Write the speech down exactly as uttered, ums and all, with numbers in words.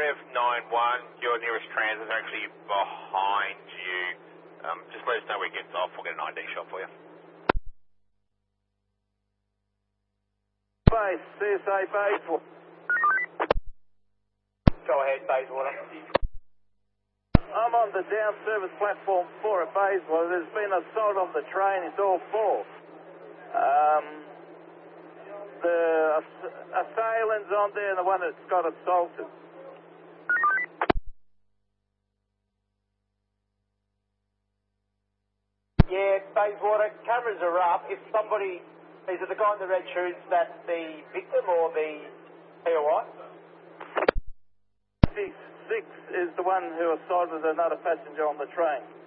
Rev nine one, your nearest transits are actually behind you. Um, just let us know where it gets off. We'll get an I D shot for you. Base, C S A Bayswater. Go ahead, Bayswater. I'm on the down service platform four at Bayswater. There's been assault on the train. It's all four. Um, the ass- assailant's on there and the one that's got assaulted. Yeah, Bayswater, cameras are up. If somebody, is it the guy in the red shoes that's the victim or the P O I? Six, six is the one who assaulted another passenger on the train.